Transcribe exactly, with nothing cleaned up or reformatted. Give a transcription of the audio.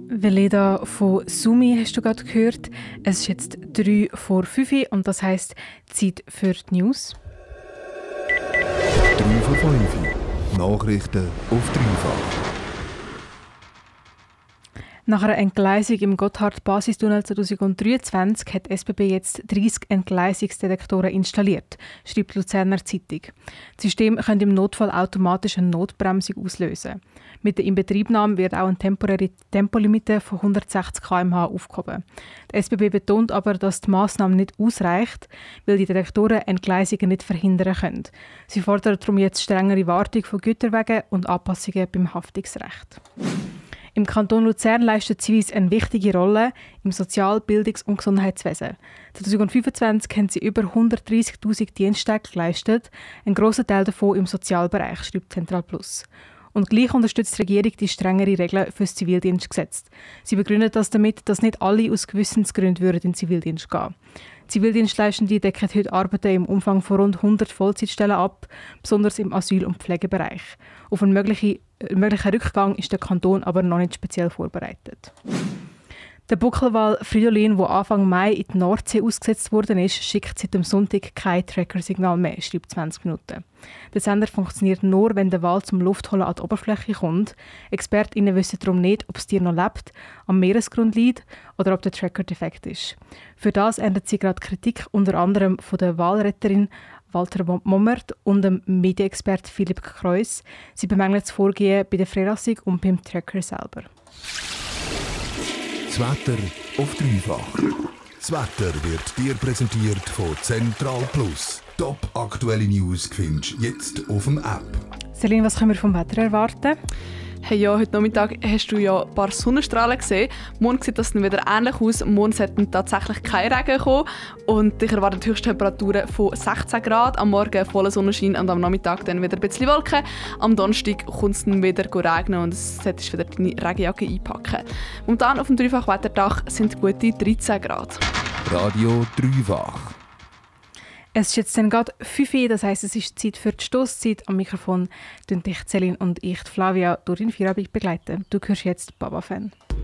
Veleda von Sumi hast du gerade gehört. Es ist jetzt drei vor fünf und das heisst Zeit für die News. drei vor fünf. Nachrichten auf dreifach. Nach einer Entgleisung im Gotthard-Basistunnel zwanzig dreiundzwanzig hat die S B B jetzt dreißig Entgleisungsdetektoren installiert, schreibt die Luzerner Zeitung. Das System könnte im Notfall automatisch eine Notbremsung auslösen. Mit der Inbetriebnahme wird auch eine temporäre Tempolimite von hundertsechzig Kilometer pro Stunde aufgehoben. Die S B B betont aber, dass die Massnahme nicht ausreicht, weil die Detektoren Entgleisungen nicht verhindern können. Sie fordern darum jetzt strengere Wartung von Güterwegen und Anpassungen beim Haftungsrecht. Im Kanton Luzern leistet Civis eine wichtige Rolle im Sozial-, Bildungs- und Gesundheitswesen. zwanzig fünfundzwanzig haben sie über hundertdreissigtausend Diensttage geleistet, ein grosser Teil davon im Sozialbereich, schreibt Zentral Plus. Und gleich unterstützt die Regierung die strengere Regeln für das Zivildienstgesetz. Sie begründet das damit, dass nicht alle aus Gewissensgründen würden in den Zivildienst gehen. Zivildienstleistende decken heute Arbeiten im Umfang von rund hundert Vollzeitstellen ab, besonders im Asyl- und Pflegebereich. Auf einen möglichen, äh, möglichen Rückgang ist der Kanton aber noch nicht speziell vorbereitet. Der Buckelwal Fridolin, der Anfang Mai in die Nordsee ausgesetzt worden ist, schickt seit dem Sonntag kein Tracker-Signal mehr, schreibt zwanzig Minuten. Der Sender funktioniert nur, wenn der Wal zum Luftholen an die Oberfläche kommt. ExpertInnen wissen darum nicht, ob das Tier noch lebt, am Meeresgrund liegt oder ob der Tracker defekt ist. Für das erntet sie gerade Kritik, unter anderem von der Walretterin Walter Mommert und dem Medienexpert Philipp Kreuz. Sie bemängeln das Vorgehen bei der Freilassung und beim Tracker selber. Das Wetter auf dreifach. Das Wetter wird dir präsentiert von Zentral Plus. Top aktuelle News findest du jetzt auf dem App. Celine, was können wir vom Wetter erwarten? Hey, ja, heute Nachmittag hast du ja ein paar Sonnenstrahlen gesehen. Morgen sieht das dann wieder ähnlich aus. Morgen sollten tatsächlich kein Regen kommen. Und ich erwarte Höchsttemperaturen von sechzehn Grad. Am Morgen voller Sonnenschein und am Nachmittag dann wieder ein bisschen Wolken. Am Donnerstag kommt es dann wieder regnen und es solltest wieder deine Regenjacke einpacken. Momentan auf dem Dreifach-Wetterdach sind gute dreizehn Grad. Radio Dreifach. Es ist jetzt dann gerade fünf Uhr, das heisst, es ist Zeit für die Stosszeit. Am Mikrofon tun dich Celine und ich, Flavia, durch den Feierabend begleiten. Du hörst jetzt Baba Fan.